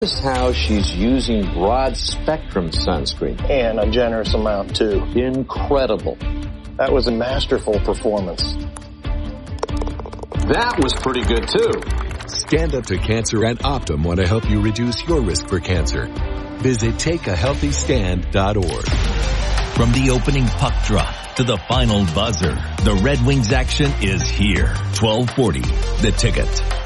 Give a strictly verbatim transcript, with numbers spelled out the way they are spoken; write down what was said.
Notice how she's using broad spectrum sunscreen. And a generous amount, too. Incredible. That was a masterful performance. That was pretty good, too. Stand Up to Cancer and Optum want to help you reduce your risk for cancer. Visit take a healthy stand dot org. From the opening puck drop to the final buzzer, the Red Wings action is here. twelve forty, The Ticket.